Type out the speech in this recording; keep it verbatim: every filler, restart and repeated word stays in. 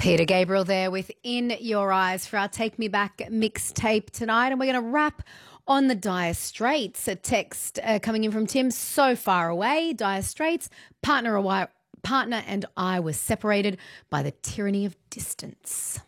Peter Gabriel there with In Your Eyes for our Take Me Back mixtape tonight. And we're going to wrap on the Dire Straits. A text uh, coming in from Tim. So far away, Dire Straits, partner, a partner and I were separated by the tyranny of distance.